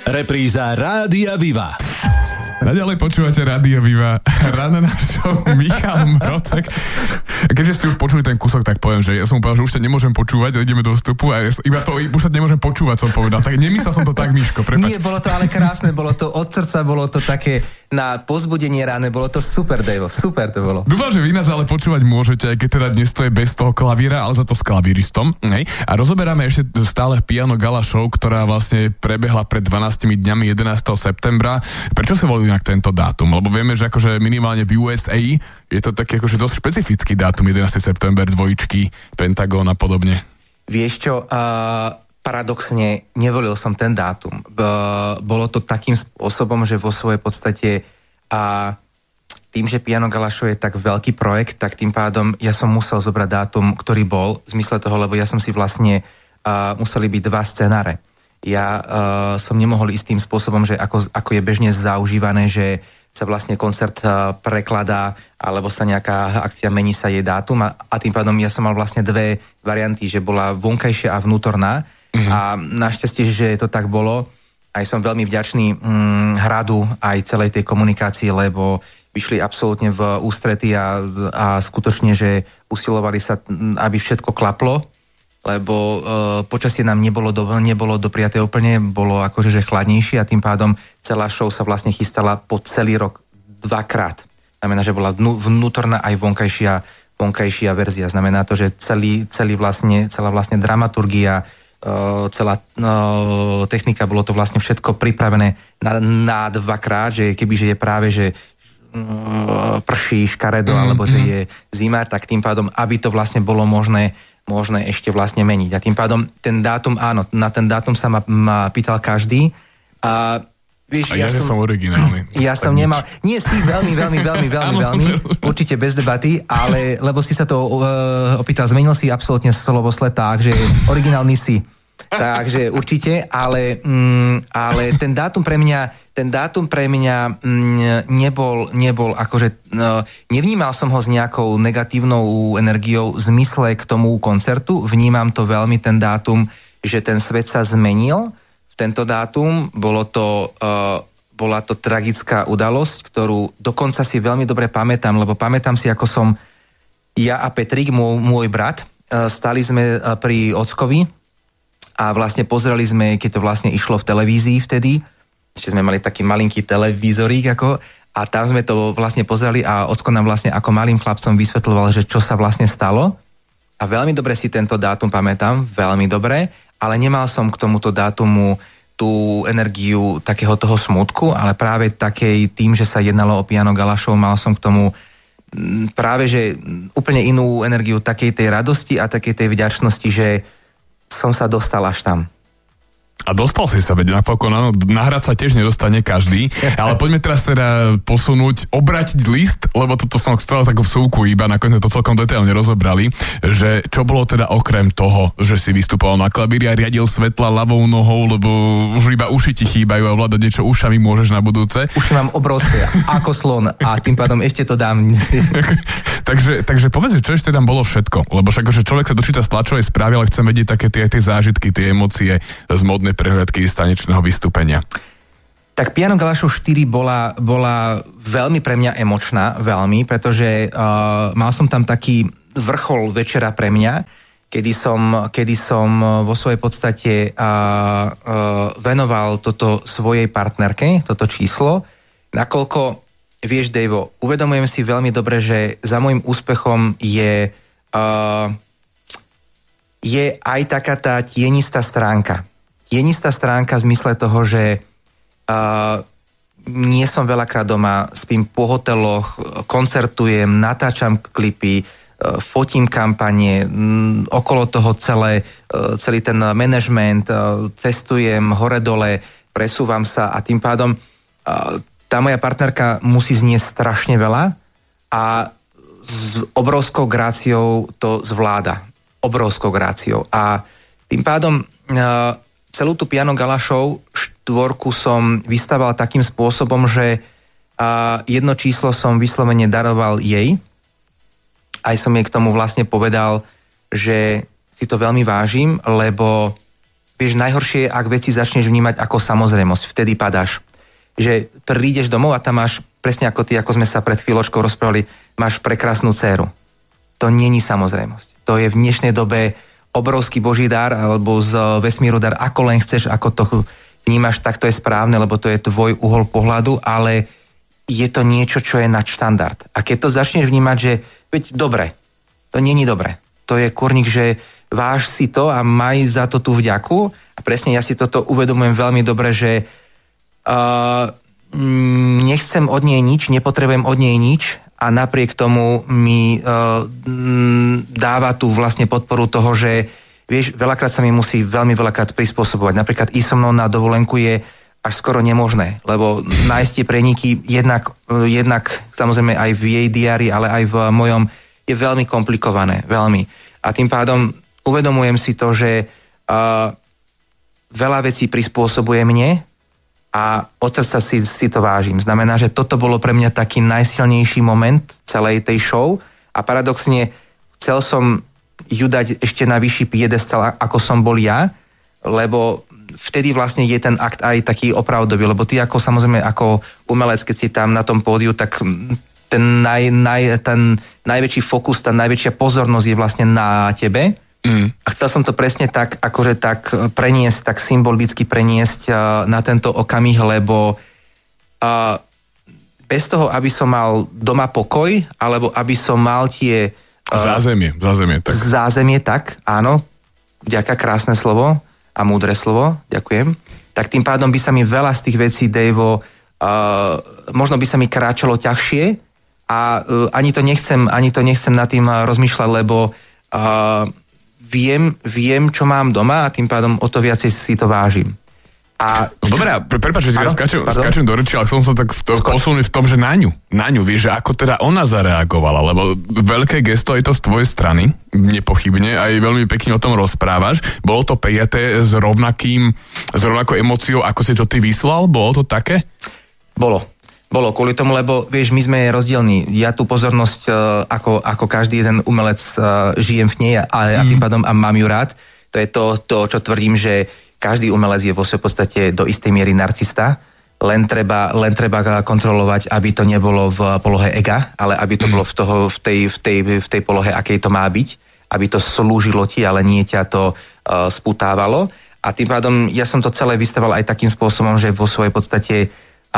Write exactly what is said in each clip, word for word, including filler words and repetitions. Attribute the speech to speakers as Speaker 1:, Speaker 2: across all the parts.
Speaker 1: Repríza Rádia Viva.
Speaker 2: Naďalej počúvate Rádio Viva. Ráno na show Michal Mrocek. Keďže ste už počuli ten kúsok, tak poviem, že ja som povedal, že už sa nemôžem počúvať, ideme do vstupu a ja, iba to už sa nemôžem počúvať, som povedal. Tak nemyslel som to tak, Miško, prepáč.
Speaker 3: Nie, bolo to ale krásne, bolo to od srdca, bolo to také na pozbudenie ráne, bolo to super, Dejvo, super to bolo.
Speaker 2: Dúfam, že vy nás ale počúvať môžete, aj keď teda dnes to je bez toho klavíra, ale za to s klavíristom. Hej. A rozoberáme ešte stále Piano Gala Show, ktorá vlastne prebehla pred dvanástimi dňami jedenásteho septembra. Prečo sa volí inak tento dátum? Lebo vieme, že akože minimálne v U S A je to taký akože dosť špecifický dátum, jedenásteho september, dvojičky, Pentagón a podobne.
Speaker 3: Vieš čo, uh, paradoxne nevolil som ten dátum. Uh, bolo to takým spôsobom, že vo svojej podstate a uh, tým, že Piano Gala Show je tak veľký projekt, tak tým pádom ja som musel zobrať dátum, ktorý bol, v zmysle toho, lebo ja som si vlastne uh, museli byť dva scenáre. Ja uh, som nemohol ísť tým spôsobom, že ako, ako je bežne zaužívané, že sa vlastne koncert uh, prekladá, alebo sa nejaká akcia, mení sa jej dátum a, a tým pádom ja som mal vlastne dve varianty, že bola vonkajšia a vnútorná mm-hmm. a našťastie, že to tak bolo. Aj som veľmi vďačný mm, hradu aj celej tej komunikácii, lebo vyšli absolútne v ústrety a, a skutočne, že usilovali sa, aby všetko klaplo, lebo e, počasie nám nebolo, do, nebolo dopriaté úplne, bolo akože že chladnejšie a tým pádom celá show sa vlastne chystala po celý rok dvakrát. Znamená, že bola vnútorná aj vonkajšia, vonkajšia verzia. Znamená to, že celý, celý vlastne, celá vlastne dramaturgia, e, celá e, technika, bolo to vlastne všetko pripravené na, na dvakrát, že kebyže je práve, že prší, škaredo, mm, alebo že mm. je zima, tak tým pádom, aby to vlastne bolo možné, možné ešte vlastne meniť. A tým pádom ten dátum, áno, na ten dátum sa ma, ma pýtal každý. A vieš,
Speaker 2: a ja, ja som, som originálny.
Speaker 3: Ja som nemal, nie si veľmi, veľmi, veľmi, veľmi, veľmi, určite bez debaty, ale lebo si sa to uh, opýtal, zmenil si absolútne slovosled tak, že originálny si. Takže určite, ale, mm, ale ten dátum pre mňa ten dátum pre mňa mm, nebol, nebol akože, no, nevnímal som ho s nejakou negatívnou energiou v zmysle k tomu koncertu, vnímam to veľmi ten dátum, že ten svet sa zmenil v tento dátum, bolo to, uh, bola to tragická udalosť, ktorú dokonca si veľmi dobre pamätám, lebo pamätám si, ako som ja a Petrik, môj, môj brat, uh, stali sme uh, pri ockovi a vlastne pozreli sme, keď to vlastne išlo v televízii vtedy, ešte sme mali taký malinký televízorík ako, a tam sme to vlastne pozreli a ocko nám vlastne ako malým chlapcom vysvetľoval, že čo sa vlastne stalo. A veľmi dobre si tento dátum pamätám, veľmi dobre, ale nemal som k tomuto dátumu tú energiu takého toho smutku, ale práve takej tým, že sa jednalo o Piano Gala Show, mal som k tomu práve, že úplne inú energiu takej tej radosti a takej tej vďačnosti, že som sa dostal až tam.
Speaker 2: A dostal si sa, veď napokon, áno, nahrať sa tiež nedostane každý, ale poďme teraz teda posunúť, obratiť list, lebo toto som chcel takú vsúvku iba, nakoniec to celkom detailne rozobrali, že čo bolo teda okrem toho, že si vystupoval na klavíri a riadil svetla ľavou nohou, lebo už iba uši ti chýbajú a vládať niečo ušami môžeš na budúce.
Speaker 3: Uši mám obrovské, ako slon a tým pádom ešte to dám.
Speaker 2: takže, takže povedz, čo ešte tam bolo všetko, lebo však, že človek sa dočíta z tlačovej správy, ale chce vedieť také tie, tie zážitky, tie emócie z modnej prehľadky z tanečného vystúpenia.
Speaker 3: Tak Piano Gala Show štyri bola, bola veľmi pre mňa emočná, veľmi, pretože uh, mal som tam taký vrchol večera pre mňa, kedy som, kedy som vo svojej podstate uh, uh, venoval toto svojej partnerke, toto číslo, nakoľko, vieš, Dejvo, uvedomujem si veľmi dobre, že za môjim úspechom je uh, je aj taká tá tienistá stránka. Tienistá stránka v zmysle toho, že uh, nie som veľakrát doma, spím po hoteloch, koncertujem, natáčam klipy, uh, fotím kampanie, m, okolo toho celé, uh, celý ten management, uh, cestujem hore-dole, presúvam sa a tým pádom uh, tá moja partnerka musí znieť strašne veľa a s obrovskou gráciou to zvláda. Obrovskou gráciou. A tým pádom uh, celú tú Piano Gala Show štvorku som vystaval takým spôsobom, že uh, jedno číslo som vyslovene daroval jej. Aj som jej k tomu vlastne povedal, že si to veľmi vážim, lebo vieš, najhoršie je, ak veci začneš vnímať ako samozrejmosť, vtedy padáš. Že prídeš domov a tam máš, presne ako ty, ako sme sa pred chvíľočkou rozprávali, máš prekrásnu dcéru. To není samozrejmosť. To je v dnešnej dobe obrovský boží dar, alebo z vesmíru dar, ako len chceš, ako to vnímaš, tak to je správne, lebo to je tvoj uhol pohľadu, ale je to niečo, čo je nadštandard. A keď to začneš vnímať, že veď dobre, to není dobre. To je kurník, že váž si to a maj za to tú vďaku. A presne ja si toto uvedomujem veľmi dobre, že uh, nechcem od nej nič, nepotrebujem od nej nič a napriek tomu mi uh, dáva tú vlastne podporu toho, že vieš, veľakrát sa mi musí veľmi veľakrát prispôsobovať. Napríklad ísť so mnou na dovolenku je až skoro nemožné, lebo nájsť tie preniky jednak, jednak samozrejme aj v jej diári, ale aj v mojom je veľmi komplikované, veľmi. A tým pádom uvedomujem si to, že uh, veľa vecí prispôsobuje mne a od srdca si, si to vážim. Znamená, že toto bolo pre mňa taký najsilnejší moment celej tej show a paradoxne chcel som ju dať ešte na vyšší piedestal, ako som bol ja, lebo vtedy vlastne je ten akt aj taký opravdový, lebo ty ako samozrejme ako umelec, keď si tam na tom pódiu, tak ten, naj, naj, ten najväčší fokus, tá najväčšia pozornosť je vlastne na tebe. Mm. A chcel som to presne tak, akože tak preniesť, tak symbolicky preniesť na tento okamih, lebo uh, bez toho, aby som mal doma pokoj, alebo aby som mal tie... Uh,
Speaker 2: zázemie, zázemie, tak.
Speaker 3: Zázemie, tak, áno. Vďaka, krásne slovo a múdre slovo, ďakujem. Tak tým pádom by sa mi veľa z tých vecí, Dejvo, uh, možno by sa mi kráčalo ťažšie a uh, ani to nechcem, ani to nechcem nad tým rozmýšľať, lebo uh, viem, viem, čo mám doma a tým pádom o to viacej si to vážim. A
Speaker 2: no dobré, pre, prepáč, že ja skáčem, skáčem do reči, ale som sa tak v to, posunul v tom, že na ňu, na ňu, vieš, že ako teda ona zareagovala, lebo veľké gesto je to z tvojej strany, nepochybne, aj veľmi pekne o tom rozprávaš. Bolo to prijaté s rovnakým, s rovnakou emóciou, ako si to ty vyslal? Bolo to také?
Speaker 3: Bolo. Bolo, kvôli tomu, lebo vieš, my sme rozdielní. Ja tú pozornosť, ako, ako každý jeden umelec, žijem v nej a, a tým pádom a mám ju rád. To je to, to čo tvrdím, že každý umelec je vo svojej podstate do istej miery narcista, len treba, len treba kontrolovať, aby to nebolo v polohe ega, ale aby to bolo v, toho, v, tej, v, tej, v tej polohe, akej to má byť, aby to slúžilo ti, ale nie ťa to uh, sputávalo. A tým pádom ja som to celé vystával aj takým spôsobom, že vo svojej podstate uh,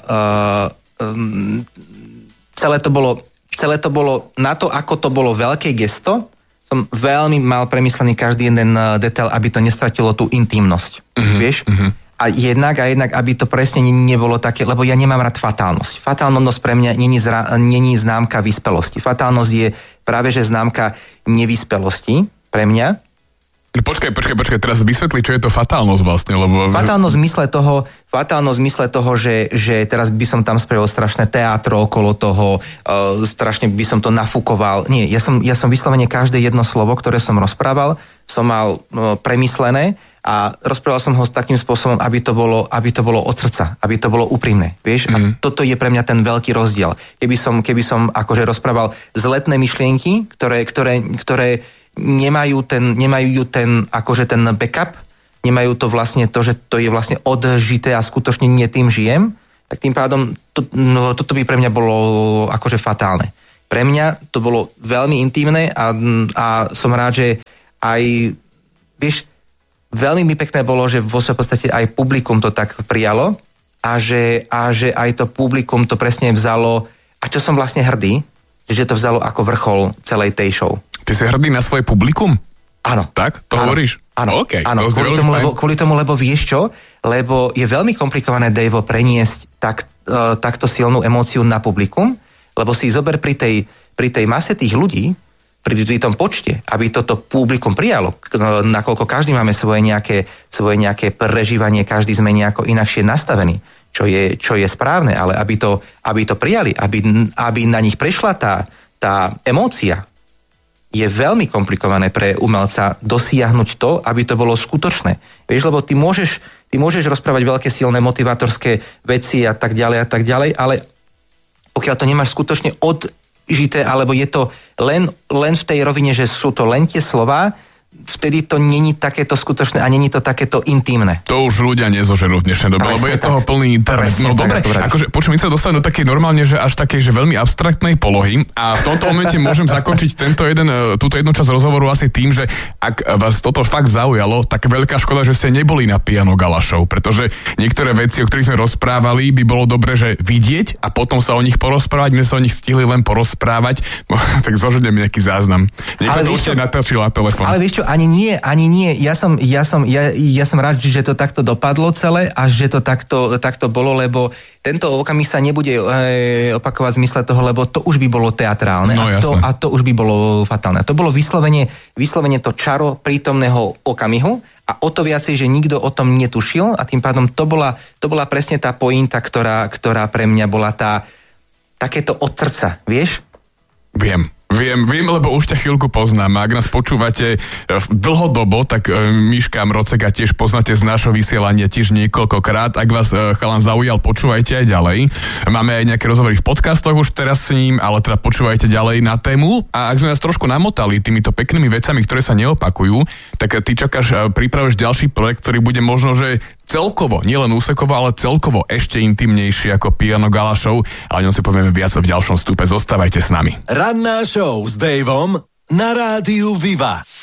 Speaker 3: uh, um, celé, to bolo, celé to bolo na to, ako to bolo veľké gesto, som veľmi mal premyslený každý jeden detail, aby to nestratilo tú intimnosť. Uh-huh, vieš? Uh-huh. A jednak a jednak, aby to presne nebolo také, lebo ja nemám rád fatálnosť. Fatálnosť pre mňa není, zra, není známka vyspelosti. Fatálnosť je práve, že známka nevyspelosti pre mňa.
Speaker 2: Počkaj, počkaj, počkaj, teraz vysvetli, čo je to fatálnosť vlastne, lebo...
Speaker 3: Fatálnosť v zmysle toho, fatálnosť v zmysle toho, že, že teraz by som tam spravil strašné teátro okolo toho, uh, strašne by som to nafúkoval. Nie, ja som, ja som vyslovene každé jedno slovo, ktoré som rozprával, som mal uh, premyslené a rozprával som ho s takým spôsobom, aby to bolo, aby to bolo od srdca, aby to bolo úprimné, vieš? Mm. A toto je pre mňa ten veľký rozdiel. Keby som, keby som akože rozprával zletné myšlienky, ktoré, ktoré, ktoré nemajú ten, nemajú ten, akože ten backup, nemajú to vlastne to, že to je vlastne odžité a skutočne nie tým žijem, tak tým pádom to, no, toto by pre mňa bolo akože fatálne. Pre mňa to bolo veľmi intimné a, a som rád, že aj, vieš, veľmi mi pekné bolo, že vo svojej podstate aj publikum to tak prijalo a že, a že aj to publikum to presne vzalo, a čo som vlastne hrdý, že to vzalo ako vrchol celej tej show.
Speaker 2: Ty si hrdý na svoje publikum?
Speaker 3: Áno.
Speaker 2: Tak? To
Speaker 3: áno,
Speaker 2: hovoríš?
Speaker 3: Áno,
Speaker 2: okay,
Speaker 3: áno.
Speaker 2: To
Speaker 3: kvôli, tomu, lebo, kvôli tomu, lebo vieš čo? Lebo je veľmi komplikované, Dejvo, preniesť tak, uh, takto silnú emóciu na publikum, lebo si zober pri tej, pri tej mase tých ľudí, pri, pri tom počte, aby toto publikum prijalo, nakoľko každý máme svoje nejaké, svoje nejaké prežívanie, každý sme nejako inakšie nastavení, čo je, čo je správne, ale aby to, aby to prijali, aby, aby na nich prešla tá, tá emócia, je veľmi komplikované pre umelca dosiahnuť to, aby to bolo skutočné. Vieš, lebo ty môžeš, ty môžeš rozprávať veľké silné motivátorské veci a tak ďalej a tak ďalej, ale pokiaľ to nemáš skutočne odžité, alebo je to len, len v tej rovine, že sú to len tie slová, vtedy to není takéto skutočné a není to takéto intimné.
Speaker 2: To už ľudia nezožerú v dnešnej dobe, lebo je tak toho plný internet.
Speaker 3: Presne
Speaker 2: No
Speaker 3: tak,
Speaker 2: dobre, akože počujem, my sa dostaneme do takej normálne, že až takej, že veľmi abstraktnej polohy a v tomto momente môžem zakončiť tento jeden, túto jednu časť rozhovoru asi tým, že ak vás toto fakt zaujalo, tak veľká škoda, že ste neboli na Piano Gala Show, pretože niektoré veci, o ktorých sme rozprávali, by bolo dobre, že vidieť a potom sa o nich porozprávať, my sa o nich stihli len porozprávať, tak zožedem nejaký záznam. Niekto to určite natočil na telefón.
Speaker 3: Ale vieš čo, ani nie, ani nie. Ja som, ja som, ja, ja som rád, že to takto dopadlo celé a že to takto, takto bolo, lebo tento okamih sa nebude e, opakovať v zmysle toho, lebo to už by bolo teatrálne
Speaker 2: no,
Speaker 3: a, to, a to už by bolo fatálne. To bolo vyslovene, vyslovene to čaro prítomného okamihu a o to viacej, že nikto o tom netušil a tým pádom to bola, to bola presne tá pointa, ktorá, ktorá pre mňa bola tá takéto od srdca, vieš?
Speaker 2: Viem. Viem, viem, lebo už ťa chvíľku poznám. Ak nás počúvate dlhodobo, tak Miška Mroceka tiež poznáte z nášho vysielania tiež niekoľkokrát. Ak vás chalan zaujal, počúvajte aj ďalej. Máme aj nejaké rozhovory v podcastoch už teraz s ním, ale teda počúvajte ďalej na tému. A ak sme nás trošku namotali týmito peknými vecami, ktoré sa neopakujú, tak ty čakáš, pripravíš ďalší projekt, ktorý bude možno, že celkovo, nielen úsekovo, ale celkovo ešte intimnejší ako Piano Gala Show, ale o ňom si povieme viac v ďalšom vstupe. Zostávajte s nami.
Speaker 1: Ranná show s Davom na rádiu Viva.